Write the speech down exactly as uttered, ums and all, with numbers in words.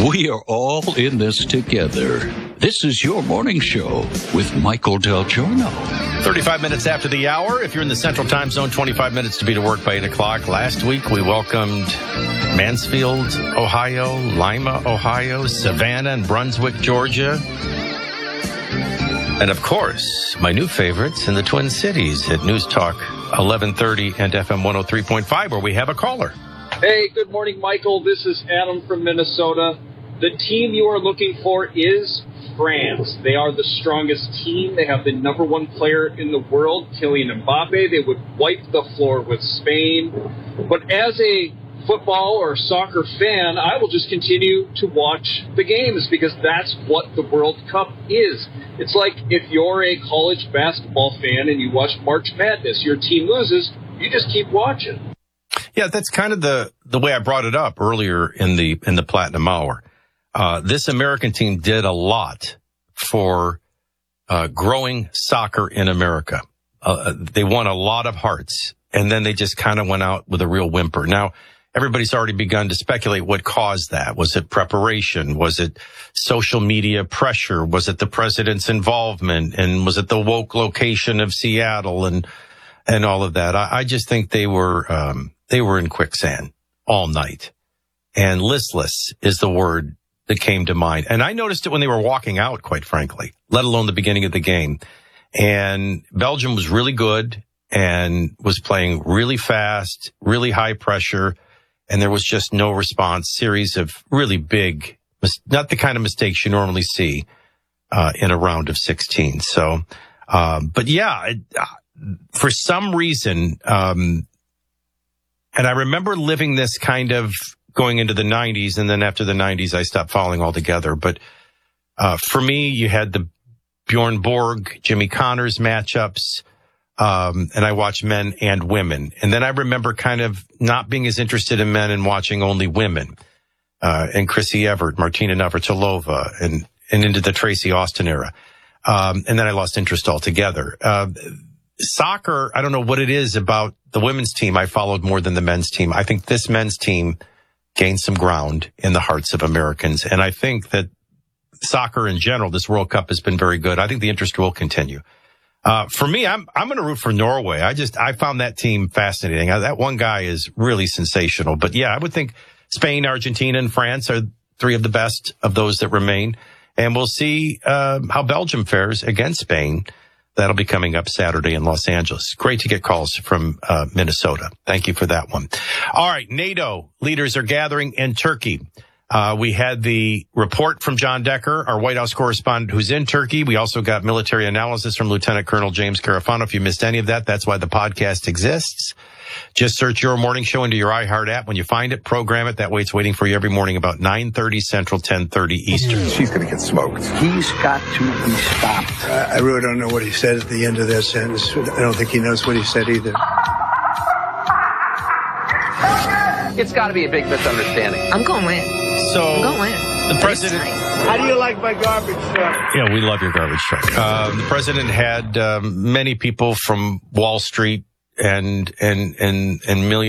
We are all in this together. This is your morning show with Michael Del Giorno. thirty-five minutes after the hour. If you're in the Central Time Zone, twenty-five minutes to be to work by eight o'clock. Last week, we welcomed Mansfield, Ohio, Lima, Ohio, Savannah and Brunswick, Georgia. And, of course, my new favorites in the Twin Cities at News Talk eleven thirty and F M one oh three point five, where we have a caller. Hey, good morning, Michael. This is Adam from Minnesota. The team you are looking for is France. They are the strongest team. They have the number one player in the world, Kylian Mbappe. They would wipe the floor with Spain. But as a football or soccer fan, I will just continue to watch the games because that's what the World Cup is. It's like if you're a college basketball fan and you watch March Madness, your team loses, you just keep watching. Yeah, that's kind of the, the way I brought it up earlier in the in the Platinum Hour. Uh, this American team did a lot for uh, growing soccer in America. Uh, they won a lot of hearts, and then they just kind of went out with a real whimper. Now, everybody's already begun to speculate what caused that. Was it preparation? Was it social media pressure? Was it the president's involvement? And was it the woke location of Seattle and and all of that? I, I just think they were um, they were in quicksand all night. And listless is the word that came to mind. And I noticed it when they were walking out, quite frankly, let alone the beginning of the game. And Belgium was really good and was playing really fast, really high pressure. And there was just no response, series of really big, not the kind of mistakes you normally see uh, in a round of sixteen. So, um, but yeah, it, uh, for some reason, um, and I remember living this kind of going into the nineties, and then after the nineties, I stopped following altogether. But uh, for me, you had the Bjorn Borg, Jimmy Connors matchups. Um, and I watched men and women. And then I remember kind of not being as interested in men and watching only women. Uh, and Chrissy Evert, Martina Navratilova, and, and into the Tracy Austin era. Um, and then I lost interest altogether. Uh, soccer, I don't know what it is about the women's team I followed more than the men's team. I think this men's team gained some ground in the hearts of Americans. And I think that soccer in general, this World Cup has been very good. I think the interest will continue. Uh, for me, I'm, I'm going to root for Norway. I just, I found that team fascinating. Uh, that one guy is really sensational. But yeah, I would think Spain, Argentina, and France are three of the best of those that remain. And we'll see, uh, how Belgium fares against Spain. That'll be coming up Saturday in Los Angeles. Great to get calls from, uh, Minnesota. Thank you for that one. All right. NATO leaders are gathering in Turkey. Uh, we had the report from John Decker, our White House correspondent who's in Turkey. We also got military analysis from Lieutenant Colonel James Carafano. If you missed any of that, that's why the podcast exists. Just search Your Morning Show into your iHeart app. When you find it, program it. That way it's waiting for you every morning about nine thirty Central, ten thirty Eastern. She's going to get smoked. He's got to be stopped. Uh, I really don't know what he said at the end of that sentence. I don't think he knows what he said either. It's got to be a big misunderstanding. I'm going to win. So I'm going to win. The president. How do you like my garbage truck? Yeah, we love your garbage truck. Uh, the president had um, many people from Wall Street and and and and millions.